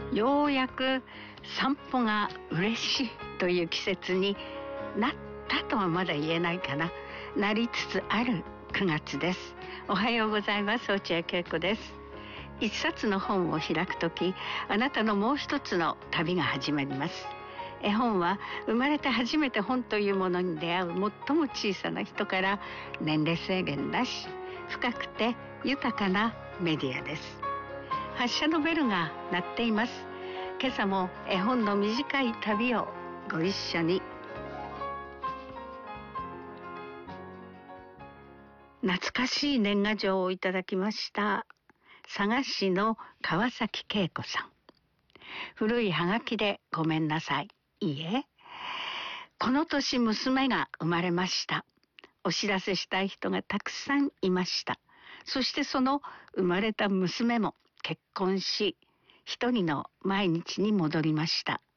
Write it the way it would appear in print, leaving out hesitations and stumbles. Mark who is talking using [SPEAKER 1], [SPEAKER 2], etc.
[SPEAKER 1] ようやく散歩が嬉しいという季節になったとはまだ言えないかな、なりつつある9月です。おはようございます。落合恵子です。一冊の本を開くとき、あなたのもう一つの旅が始まります。絵本は生まれて初めて本というものに出会う最も小さな人から、年齢制限なし、深くて豊かなメディアです。発車のベルが鳴っています。今朝も絵本の短い旅をご一緒に。懐かしい年賀状をいただきました。佐賀市の川崎恵子さん。古いはがきでごめんなさい。いいえ、この年娘が生まれました。お知らせしたい人がたくさんいました。そしてその生まれた娘も結婚し、一人の毎日に戻りました。